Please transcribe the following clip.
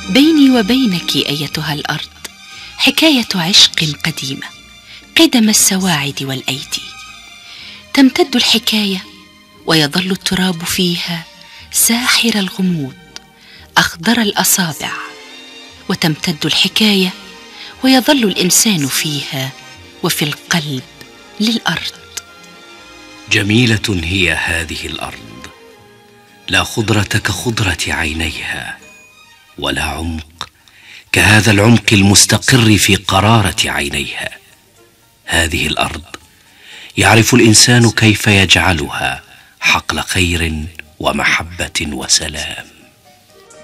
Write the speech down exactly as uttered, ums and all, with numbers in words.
بيني وبينك أيتها الأرض حكاية عشق قديمة قدم السواعد والأيدي. تمتد الحكاية ويظل التراب فيها ساحر الغموض أخضر الأصابع، وتمتد الحكاية ويظل الإنسان فيها وفي القلب للأرض. جميلة هي هذه الأرض، لا خضرة كخضرة عينيها، ولا عمق كهذا العمق المستقر في قرارة عينيها. هذه الأرض يعرف الإنسان كيف يجعلها حقل خير ومحبة وسلام.